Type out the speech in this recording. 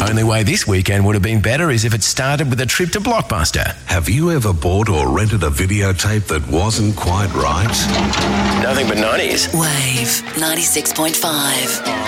only way this weekend would have been better is if it started with a trip to Blockbuster. Have you ever bought or rented a videotape that wasn't quite right? Nothing but 90s. Wave 96.5.